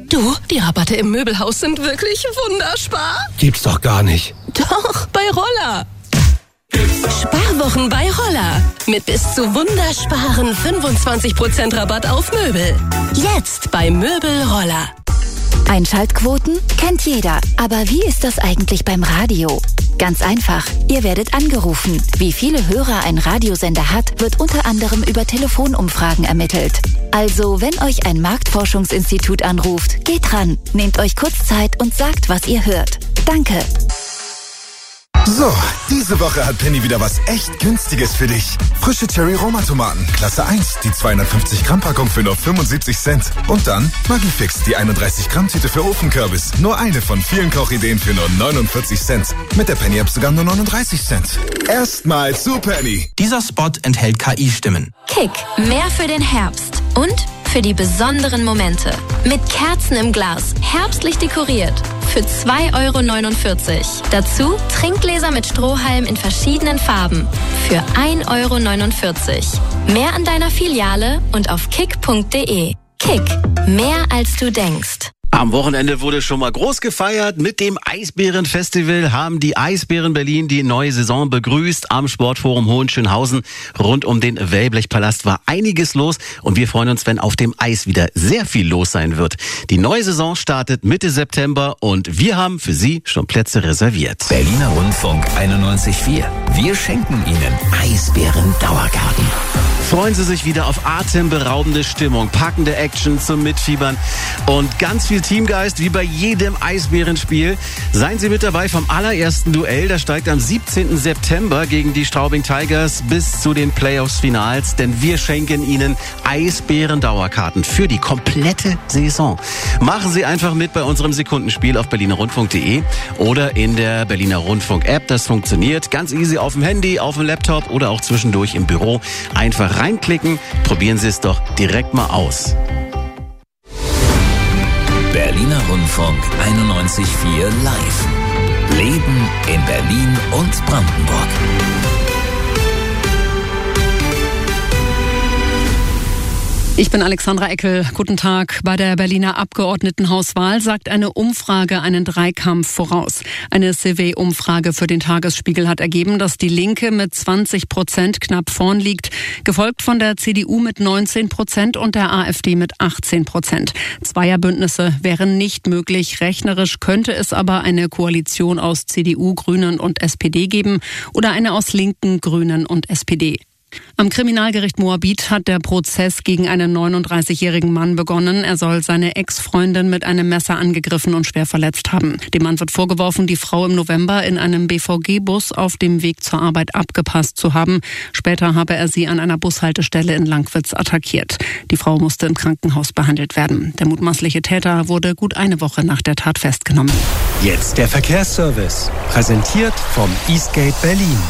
Du, die Rabatte im Möbelhaus sind wirklich wunderbar. Gibt's doch gar nicht. Doch, bei Roller. Sparwochen bei Roller. Mit bis zu wundersparen 25% Rabatt auf Möbel. Jetzt bei Möbel Roller. Einschaltquoten kennt jeder. Aber wie ist das eigentlich beim Radio? Ganz einfach. Ihr werdet angerufen. Wie viele Hörer ein Radiosender hat, wird unter anderem über Telefonumfragen ermittelt. Also, wenn euch ein Marktforschungsinstitut anruft, geht dran, nehmt euch kurz Zeit und sagt, was ihr hört. Danke. So, diese Woche hat Penny wieder was echt Günstiges für dich. Frische Cherry-Roma-Tomaten, Klasse 1, die 250-Gramm-Packung für nur 75 Cent. Und dann Maggi-Fix, die 31-Gramm-Tüte für Ofenkürbis. Nur eine von vielen Kochideen für nur 49 Cent. Mit der Penny-App sogar nur 39 Cent. Erstmal zu Penny. Dieser Spot enthält KI-Stimmen. Kick, mehr für den Herbst. Und für die besonderen Momente. Mit Kerzen im Glas, herbstlich dekoriert. Für 2,49 €. Dazu Trinkgläser mit Strohhalm in verschiedenen Farben. Für 1,49 €. Mehr an deiner Filiale und auf kick.de. Kick, mehr als du denkst. Am Wochenende wurde schon mal groß gefeiert. Mit dem Eisbärenfestival haben die Eisbären Berlin die neue Saison begrüßt. Am Sportforum Hohenschönhausen rund um den Wellblechpalast war einiges los. Und wir freuen uns, wenn auf dem Eis wieder sehr viel los sein wird. Die neue Saison startet Mitte September und wir haben für Sie schon Plätze reserviert. Berliner Rundfunk 91,4. Wir schenken Ihnen Eisbären-Dauerkarten. Freuen Sie sich wieder auf atemberaubende Stimmung, packende Action zum Mitfiebern und ganz viel Teamgeist wie bei jedem Eisbärenspiel. Seien Sie mit dabei vom allerersten Duell. Das steigt am 17. September gegen die Straubing Tigers bis zu den Playoffs-Finals. Denn wir schenken Ihnen Eisbären-Dauerkarten für die komplette Saison. Machen Sie einfach mit bei unserem Sekundenspiel auf berlinerrundfunk.de oder in der Berliner Rundfunk-App. Das funktioniert ganz easy auf dem Handy, auf dem Laptop oder auch zwischendurch im Büro. Einfach reinklicken. Probieren Sie es doch direkt mal aus. Berliner Rundfunk 91,4 live. Leben in Berlin und Brandenburg. Ich bin Alexandra Eckel. Guten Tag. Bei der Berliner Abgeordnetenhauswahl sagt eine Umfrage einen Dreikampf voraus. Eine CW-Umfrage für den Tagesspiegel hat ergeben, dass die Linke mit 20% knapp vorn liegt, gefolgt von der CDU mit 19% und der AfD mit 18%. Zweierbündnisse wären nicht möglich. Rechnerisch könnte es aber eine Koalition aus CDU, Grünen und SPD geben oder eine aus Linken, Grünen und SPD. Am Kriminalgericht Moabit hat der Prozess gegen einen 39-jährigen Mann begonnen. Er soll seine Ex-Freundin mit einem Messer angegriffen und schwer verletzt haben. Dem Mann wird vorgeworfen, die Frau im November in einem BVG-Bus auf dem Weg zur Arbeit abgepasst zu haben. Später habe er sie an einer Bushaltestelle in Langwitz attackiert. Die Frau musste im Krankenhaus behandelt werden. Der mutmaßliche Täter wurde gut eine Woche nach der Tat festgenommen. Jetzt der Verkehrsservice. Präsentiert vom Eastgate Berlin.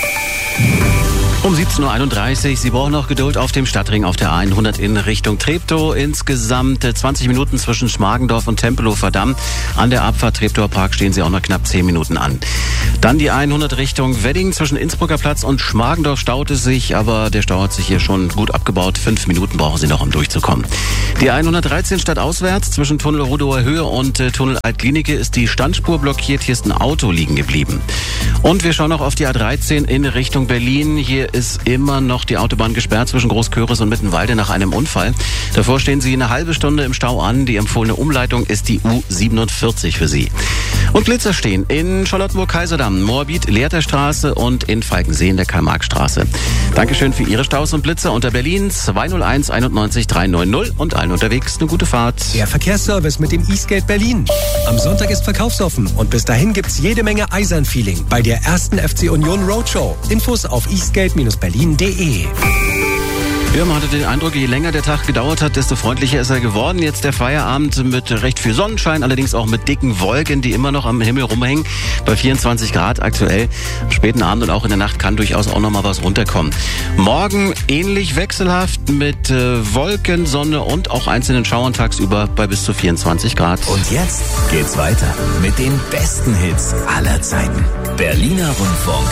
Um 17.31 Uhr. Sie brauchen noch Geduld auf dem Stadtring auf der A100 in Richtung Treptow. Insgesamt 20 Minuten zwischen Schmargendorf und Tempelhofer Damm. An der Abfahrt Treptower Park stehen Sie auch noch knapp 10 Minuten an. Dann die A100 Richtung Wedding. Zwischen Innsbrucker Platz und Schmargendorf staut es sich, aber der Stau hat sich hier schon gut abgebaut. 5 Minuten brauchen Sie noch, um durchzukommen. Die A113 stadtauswärts zwischen Tunnel Rudower Höhe und Tunnel Altklinike ist die Standspur blockiert. Hier ist ein Auto liegen geblieben. Und wir schauen noch auf die A13 in Richtung Berlin. Hier ist immer noch die Autobahn gesperrt zwischen Großköris und Mittenwalde nach einem Unfall. Davor stehen Sie eine halbe Stunde im Stau an. Die empfohlene Umleitung ist die U47 für Sie. Und Blitzer stehen in Charlottenburg-Kaiserdamm, Moabit, Lehrterstraße und in Falkensee in der Karl-Marx-Straße. Dankeschön für Ihre Staus und Blitzer unter Berlin 201 91 390 und allen unterwegs eine gute Fahrt. Der Verkehrsservice mit dem Eastgate Berlin. Am Sonntag ist verkaufsoffen und bis dahin gibt's jede Menge Eisern-Feeling bei der ersten FC Union Roadshow. Infos auf eastgate-berlin.de. Ja, man hatte den Eindruck, je länger der Tag gedauert hat, desto freundlicher ist er geworden. Jetzt der Feierabend mit recht viel Sonnenschein, allerdings auch mit dicken Wolken, die immer noch am Himmel rumhängen. Bei 24 Grad aktuell. Am späten Abend und auch in der Nacht kann durchaus auch noch mal was runterkommen. Morgen ähnlich wechselhaft mit Wolken, Sonne und auch einzelnen Schauern tagsüber bei bis zu 24 Grad. Und jetzt geht's weiter mit den besten Hits aller Zeiten. Berliner Rundfunk